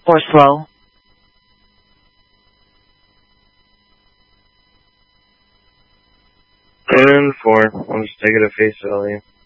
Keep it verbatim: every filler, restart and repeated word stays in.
Or slow. And four. I'll just take it at face value.